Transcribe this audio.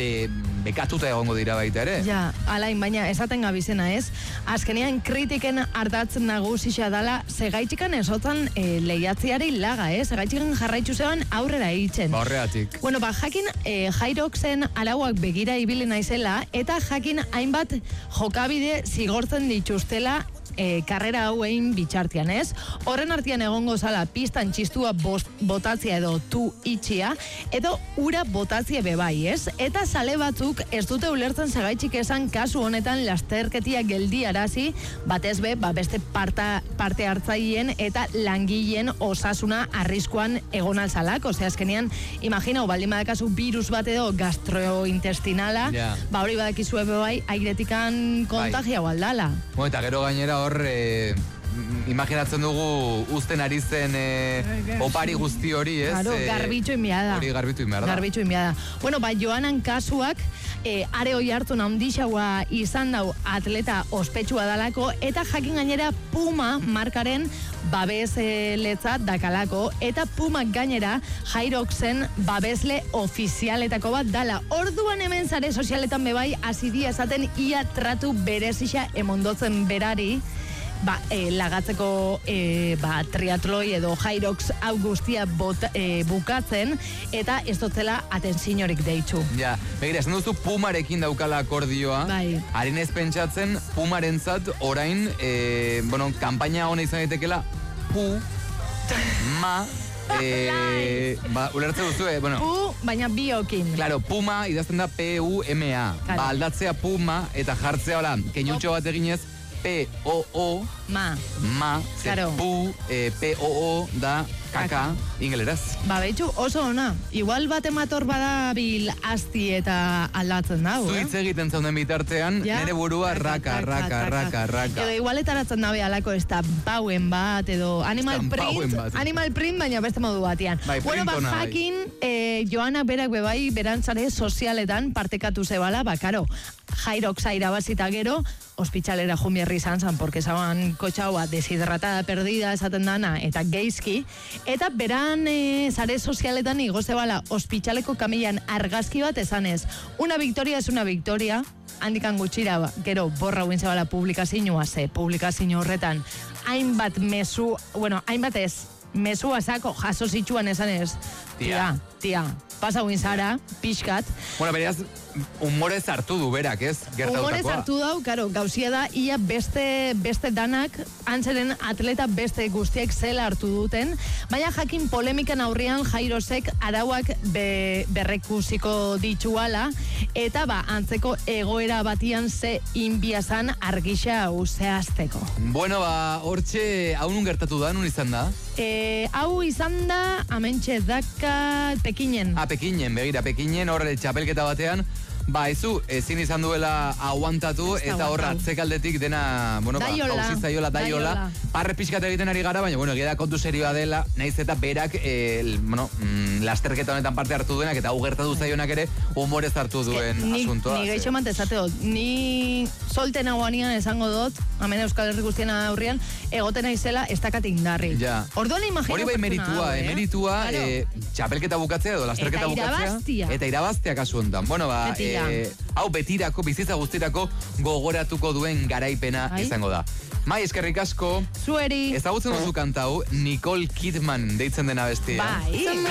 bekatuta egongo dira baita ere. Ja, alain, baina esaten gabizena ez, azkenean kritiken ardatzen nagusisa dala, segaitxikan esotan lehiatziari laga, segaitxikan jarraitzu zeban aurrera egiten. Horregatik. Bueno, jakin Jairoxen arauak begira ibili naizela, eta jakin hainbat jokabide zigortzen dituztela karrera hauein bitxartian, ez? Horren artean egongo zala pistan txistua botatzia edo tu itxia, edo ura botatzia bebai, ez? Eta sale batzuk ez dute ulertzen segaitxik esan kasu honetan lasterketia geldiarazi, batez beste parte hartzaien eta langileen osasuna arriskuan egon alzalak, osea, azkenean, imaginau, baldin badakazu virus bat edo gastrointestinala, hori badakizue bebai, airetikan kontagia aldala. Eta gero gainera hor, imaginatzen dugu uzten ari zen opari guzti hori, ez? Claro, garbitxo inbiada. Hori garbitxo inbiada. Garbitxo inbiada. Bueno, Joanan kasuak, are hoi hartu handixaua izan dau atleta ospetsua dalako, eta jakin gainera Puma markaren babesletzat dakalako, eta Puma gainera Jairoxen babesle ofizialetako bat dala. Orduan hemen zare sozialetan bebai, azidia esaten ia tratu berezisa emondotzen berari, lagatzeko triatloi edo Jairox hau guztia bukatzen, eta ez dotzela atentzinorik deitzu. Ja, begira, esan duzu Pumarekin daukala akordioa, harin ez pentsatzen Pumarentzat orain, kampaina hona izan daitekela ulertze duzu, Pu, baina biokin. Claro, Puma idazten da P-U-M-A. Aldatzea Puma eta jartzea keinutxo bat eginez P-O-O Pu, P-O-O da kaka ingeleraz. Betxu, oso ona. Igual bat emator badabil asti eta aldatzen dago, Zuitz egiten zauden bitartean, nire burua raka. Edo igualetaratzen dabe alako ez da bauen bat, edo animal print, baina beste modu batian. Bueno, jakin, Joana berak bebai, berantzare sozialetan partekatu zebala, karo, Jairoxa irabazita gero, ospitxalera jumierri izan zan, porque zaban kotxaua deshidratada perdida esaten dana, eta geizki, eta beran zare sozialetan igoze bala ospitxaleko kamilan argazki bat esanez. Una victoria es una victoria, handikan gutxira, gero borra guin zebala publikazioa publikazio horretan, hainbat mezu, hainbat ez, mezu azako jaso zitsuan esanez, tia, pasa guin zara, pixkat. Bueno, beraz, humorez hartu du berak, ez? Humorez hartu dau, karo, gauzia da, ia beste danak, antzeren atleta beste guztiek zela hartu duten, baina jakin polemikan aurrian Jairosek arauak berrekusiko dituala, eta antzeko egoera batian ze inbiazan argisa zehazteko. Bueno, hortxe, hau nun gertatu da, nun izan da? Hau izan da, amentxe daka, Pekinen. Pekinen, begira, Pekinen, horre txapelketa batean, ezin izan duela aguantatu, eta horra atzekaldetik dena, daiola. Parre pixkat egiten ari gara, baina, egia da kontu serioa dela, naiz eta berak, lasterketa honetan parte hartu duenak, eta hau gertatu zaionak ere, humorez hartu duen asuntoa. Ni gaixo mantezate dut, ni solten aguanian esango dut, hemen Euskal Herri guztien aurrian, egoten aizela ez dakat indarri. Orduan imagino hori bai meritua, txapelketa bukatzea edo lasterketa bukatzea, eta irabaztea kasu honetan. Hau betirako, bizitza guztirako gogoratuko duen garaipena izango da. Mai, eskerrik asko. Zueri. Ezagutzen duzu kantau, Nicole Kidman deitzen dena bestia.